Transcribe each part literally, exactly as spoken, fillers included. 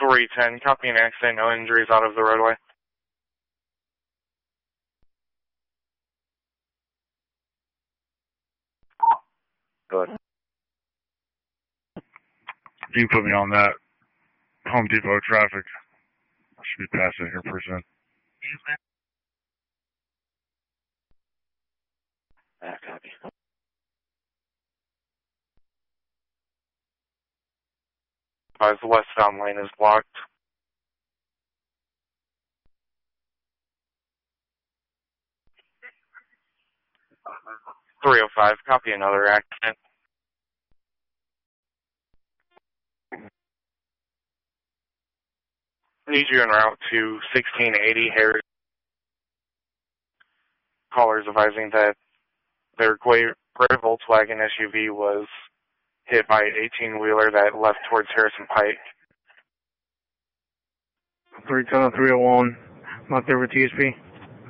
three ten, copy an accident, no injuries out of the roadway. Good. You can put me on that Home Depot traffic. I should be passing here pretty soon. Ah, copy. As the westbound lane is blocked. three oh five, copy another accident. Need you en route to sixteen eighty Harris. Callers advising that their gray, gray Volkswagen S U V was hit by an eighteen-wheeler that left towards Harrison Pike. three ten and three oh one, not there with T S P.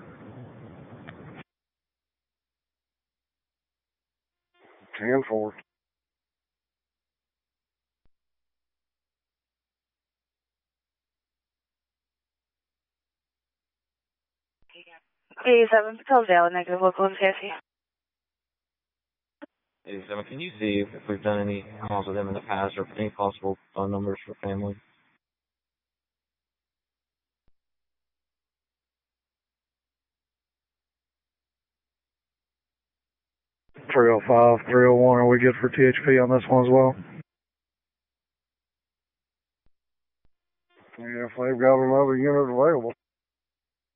ten four. eighty-seven, Hillsdale, negative local in C S C. eighty-seven, can you see if we've done any calls with them in the past or any possible phone numbers for family? three oh five, three oh one, are we good for T H P on this one as well? Yeah, if they've got another unit available.